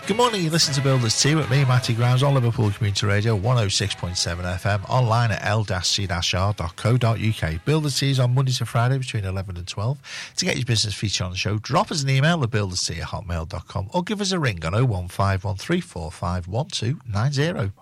Good morning, you listen to Builders Tea with me, Matty Grounds, on Liverpool Community Radio 106.7 FM, online at l-c-r.co.uk. Builders Tea is on Monday to Friday between 11 and 12. To get your business featured on the show, drop us an email at builderstea@hotmail.com or give us a ring on 01513451290.